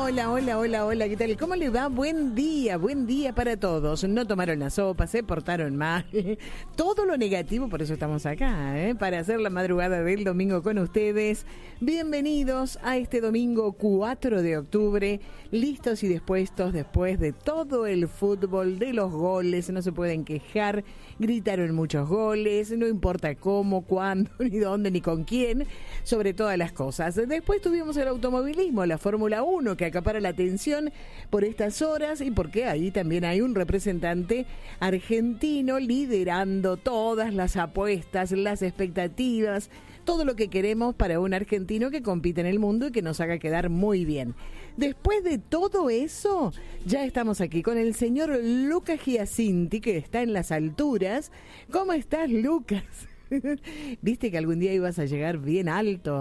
Hola, ¿qué tal? ¿Cómo le va? Buen día para todos. No tomaron la sopa, se portaron mal, todo lo negativo, por eso estamos acá, para hacer la madrugada del domingo con ustedes. Bienvenidos a este domingo 4 de octubre, listos y dispuestos después de todo el fútbol, de los goles, no se pueden quejar, gritaron muchos goles, no importa cómo, cuándo, ni dónde, ni con quién, sobre todas las cosas. Después tuvimos el automovilismo, la Fórmula 1, que acapara la atención por estas horas y porque ahí también hay un representante argentino liderando todas las apuestas, las expectativas, todo lo que queremos para un argentino que compite en el mundo y que nos haga quedar muy bien. Después de todo eso, ya estamos aquí con el señor Lucas Giacinti, que está en las alturas. ¿Cómo estás, Lucas? Viste que algún día ibas a llegar bien alto,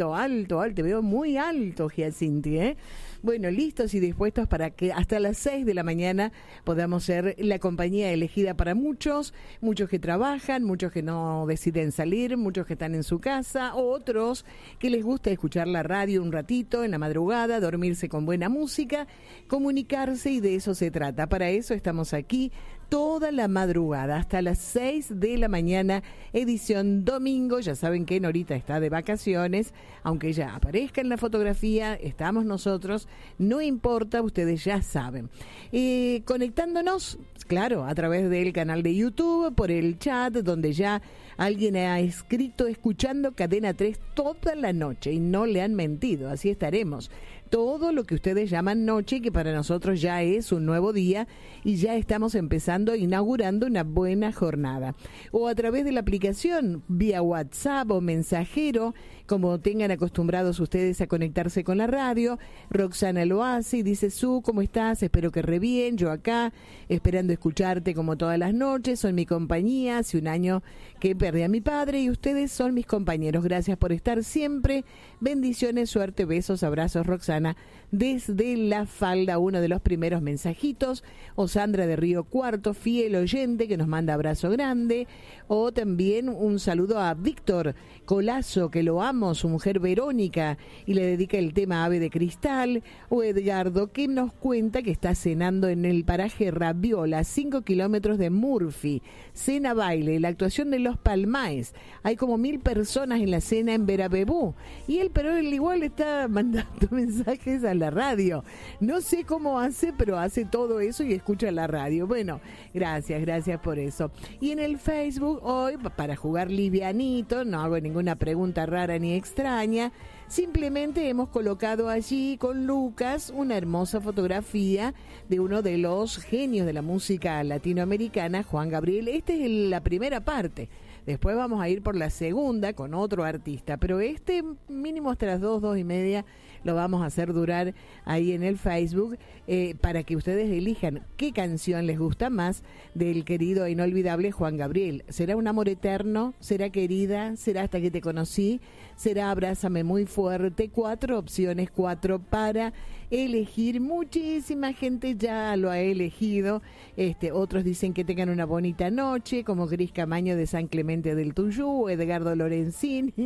te veo muy alto, Giacinti, ¿eh? Bueno, listos y dispuestos para que hasta las 6 de la mañana podamos ser la compañía elegida para muchos que trabajan, muchos que no deciden salir, muchos que están en su casa, otros que les gusta escuchar la radio un ratito en la madrugada, dormirse con buena música, comunicarse, y de eso se trata. Para eso estamos aquí toda la madrugada, hasta las 6 de la mañana, edición domingo. Ya saben que Norita está de vacaciones, aunque ella aparezca en la fotografía, estamos nosotros, no importa, ustedes ya saben. Conectándonos, claro, a través del canal de YouTube, por el chat, donde ya alguien ha escrito, escuchando Cadena 3 toda la noche, y no le han mentido, así estaremos todo lo que ustedes llaman noche, que para nosotros ya es un nuevo día, y ya estamos empezando, inaugurando una buena jornada. O a través de la aplicación, vía WhatsApp o mensajero, como tengan acostumbrados ustedes a conectarse con la radio. Roxana lo hace y dice: Su, ¿cómo estás? Espero que re bien, yo acá, esperando escucharte como todas las noches, son mi compañía, hace un año que perdí a mi padre y ustedes son mis compañeros. Gracias por estar siempre, bendiciones, suerte, besos, abrazos, Roxana, desde La Falda, uno de los primeros mensajitos. O Sandra de Río Cuarto, fiel oyente, que nos manda abrazo grande. O también un saludo a Víctor Colazo, que lo amo, su mujer Verónica, y le dedica el tema Ave de Cristal. O Edgardo, que nos cuenta que está cenando en el paraje Raviola, 5 kilómetros de Murphy. Cena baile, la actuación de Los Palmaes. Hay como 1000 personas en la cena en Verabebú. Y pero él igual está mandando mensajes a la radio. No sé cómo hace, pero hace todo eso y escucha la radio. Bueno, gracias por eso. Y en el Facebook hoy, para jugar livianito, no hago ninguna pregunta rara ni extraña, simplemente hemos colocado allí con Lucas una hermosa fotografía de uno de los genios de la música latinoamericana, Juan Gabriel. Esta es la primera parte. Después vamos a ir por la segunda con otro artista, pero este mínimo hasta las 2:30 lo vamos a hacer durar ahí en el Facebook, para que ustedes elijan qué canción les gusta más del querido e inolvidable Juan Gabriel. ¿Será Un amor eterno? ¿Será Querida? ¿Será Hasta que te conocí? ¿Será Abrázame muy fuerte? 4 opciones, 4 para elegir. Muchísima gente ya lo ha elegido. Otros dicen que tengan una bonita noche, como Gris Camaño de San Clemente del Tuyú, Edgardo Lorenzini.